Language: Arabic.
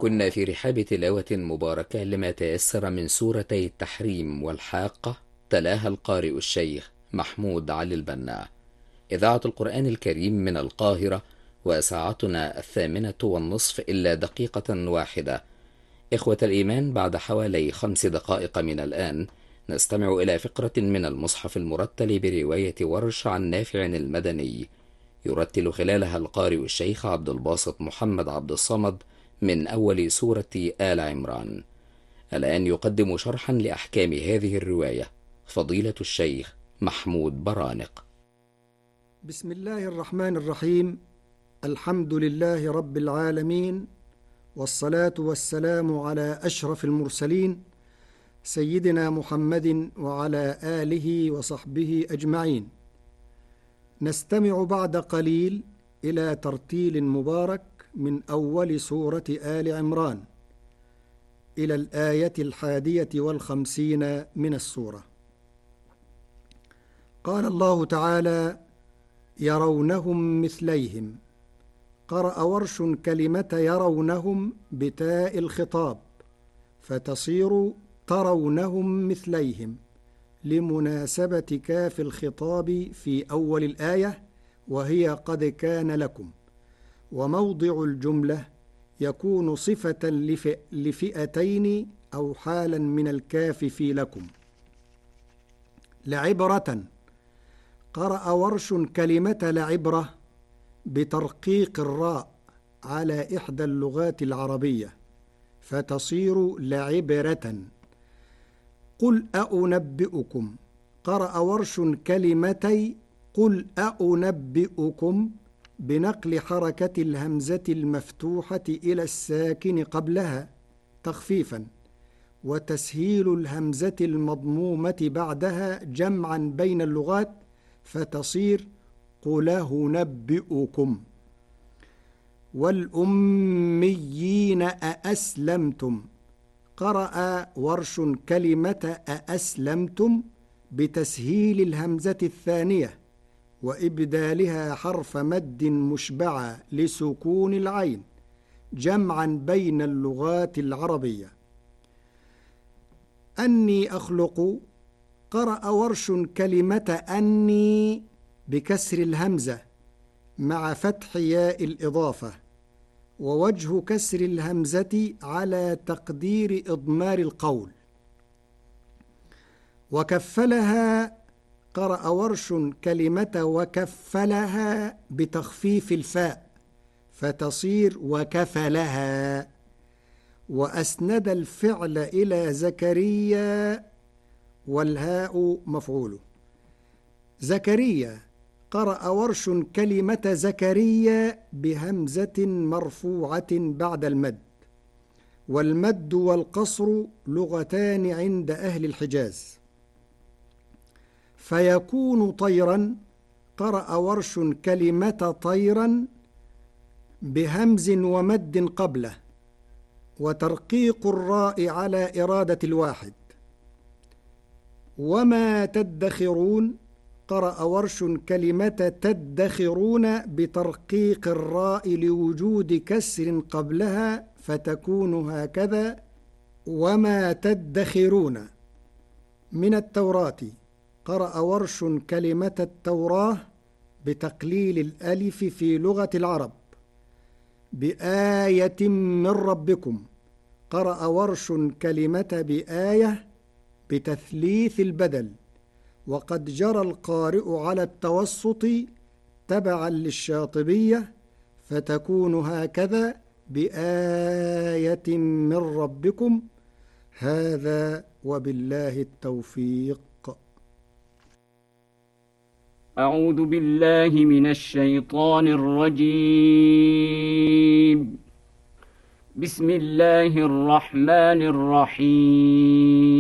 كنا في رحاب تلاوة مباركة لما تيسر من سورتي التحريم والحاقة، تلاها القارئ الشيخ محمود علي البنا. إذاعة القرآن الكريم من القاهرة، وساعتنا 20:30 إلا دقيقة واحدة. إخوة الإيمان، بعد حوالي 5 دقائق من الآن نستمع إلى فقرة من المصحف المرتل برواية ورش عن نافع المدني، يرتل خلالها القارئ الشيخ عبد الباسط محمد عبد الصمد من أول سورة آل عمران. الآن يقدم شرحا لأحكام هذه الرواية فضيلة الشيخ محمود برانق. بسم الله الرحمن الرحيم. الحمد لله رب العالمين، والصلاة والسلام على أشرف المرسلين سيدنا محمد وعلى آله وصحبه أجمعين. نستمع بعد قليل إلى ترتيل مبارك من أول سورة آل عمران إلى الآية 51 من السورة. قال الله تعالى: يرونهم مثليهم. قرأ ورش كلمة يرونهم بتاء الخطاب فتصير ترونهم مثليهم، لمناسبة كاف الخطاب في أول الآية وهي قد كان لكم، وموضع الجملة يكون صفة لفئتين أو حالا من الكاف في لكم. لعبرة. قرأ ورش كلمة لعبرة بترقيق الراء على إحدى اللغات العربية فتصير لعبرة. قل أنبئكم. قرأ ورش كلمتي قل أنبئكم بنقل حركة الهمزة المفتوحة إلى الساكن قبلها تخفيفا، وتسهيل الهمزة المضمومة بعدها جمعا بين اللغات فتصير قل أنبئكم. والأميين أأسلمتم. قرأ ورش كلمة أأسلمتم بتسهيل الهمزة الثانية وإبدالها حرف مد مشبعة لسكون العين جمعا بين اللغات العربية. أني أخلق. قرأ ورش كلمة أني بكسر الهمزة مع فتح ياء الإضافة، ووجه كسر الهمزة على تقدير إضمار القول. وكفلها. قرأ ورش كلمة وكفلها بتخفيف الفاء فتصير وكفلها. وأسند الفعل إلى زكريا والهاء مفعوله. زكريا. قرأ ورش كلمة زكريا بهمزة مرفوعة بعد المد، والمد والقصر لغتان عند أهل الحجاز. فيكون طيرا. قرأ ورش كلمة طيرا بهمز ومد قبله وترقيق الراء على إرادة الواحد. وما تدخرون. قرأ ورش كلمة تدخرون بترقيق الراء لوجود كسر قبلها فتكون هكذا وما تدخرون. من التوراة. قرأ ورش كلمة التوراة بتقليل الألف في لغة العرب بآية من ربكم. قرأ ورش كلمة بآية بتثليث البدل، وقد جرى القارئ على التوسط تبعا للشاطبية فتكون هكذا بآية من ربكم. هذا وبالله التوفيق. أعوذ بالله من الشيطان الرجيم. بسم الله الرحمن الرحيم.